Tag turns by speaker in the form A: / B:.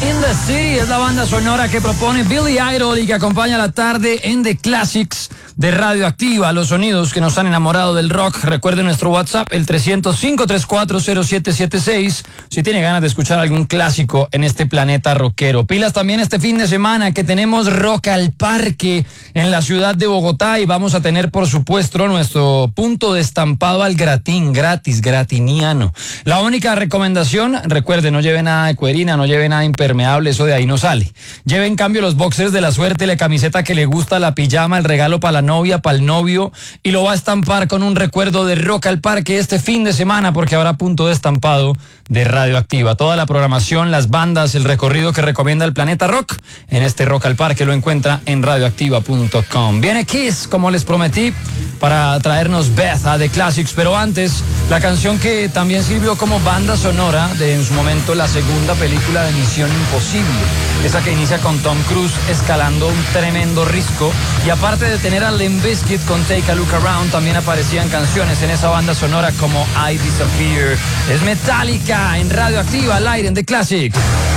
A: In the City es la banda sonora que propone Billy Idol y que acompaña la tarde en The Classics de Radioactiva, los sonidos que nos han enamorado del rock. Recuerde nuestro WhatsApp, el 305-340776, si tiene ganas de escuchar algún clásico en este planeta rockero. Pilas también este fin de semana que tenemos Rock al Parque en la ciudad de Bogotá y vamos a tener, por supuesto, nuestro punto de estampado al gratín, gratis, gratiniano. La única recomendación, recuerde, no lleve nada de cuerina, no lleve nada impermeable, eso de ahí no sale. Lleve en cambio los boxers de la suerte, la camiseta que le gusta, la pijama, el regalo para la novia, para el novio, y lo va a estampar con un recuerdo de Rock al Parque este fin de semana, porque habrá punto de estampado de Radioactiva. Toda la programación, las bandas, el recorrido que recomienda el Planeta Rock en este Rock al Parque lo encuentra en radioactiva.com. Viene Kiss, como les prometí, para traernos Beth a The Classics, pero antes, la canción que también sirvió como banda sonora de en su momento la segunda película de Misión Imposible, esa que inicia con Tom Cruise escalando un tremendo risco, y aparte de tener a Limp Bizkit con Take a Look Around, también aparecían canciones en esa banda sonora como I Disappear. Es Metallica en Radioactiva, al aire en The Classics.